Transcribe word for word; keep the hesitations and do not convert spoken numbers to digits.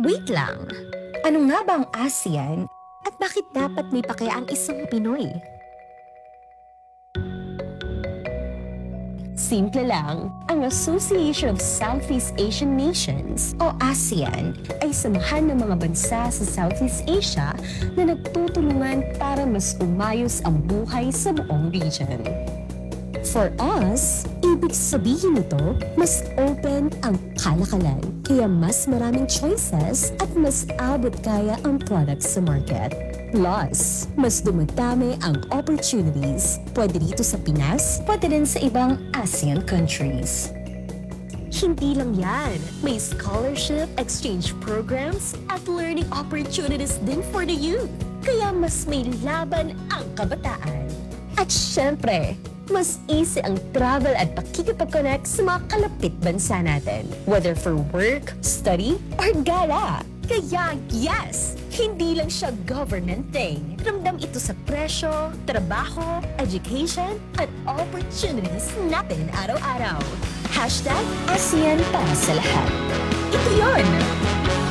Wait lang. Ano nga ba ang ASEAN at bakit dapat may pakaya ang isang Pinoy? Simple lang, ang Association of Southeast Asian Nations o ASEAN ay samahan ng mga bansa sa Southeast Asia na nagtutulungan para mas umayos ang buhay sa buong region. For us, ibig sabihin nito, mas open ang kalakalan, kaya mas maraming choices at mas abot kaya ang products sa market. Plus, mas dumadami ang opportunities, pwede dito sa Pinas, pwede din sa ibang ASEAN countries. Hindi lang yan, may scholarship, exchange programs, at learning opportunities din for the youth. Kaya mas may laban ang kabataan. At syempre, mas easy ang travel at pakikipag-connect sa mga kalapit bansa natin, whether for work, study, or gala. Kaya yes, hindi lang siya government thing. Ramdam ito sa presyo, trabaho, education, at opportunities natin araw-araw. Hashtag ASEAN para sa lahat. Ito yon!